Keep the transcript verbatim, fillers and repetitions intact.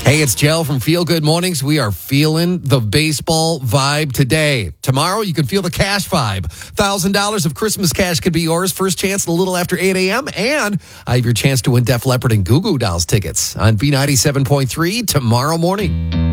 Hey, it's Joe from Feel Good Mornings. We are feeling the baseball vibe today. Tomorrow, you can feel the cash vibe. one thousand dollars of Christmas cash could be yours. First chance a little after eight a.m. And I have your chance to win Def Leppard and Goo Goo Dolls tickets on B ninety-seven point three tomorrow morning.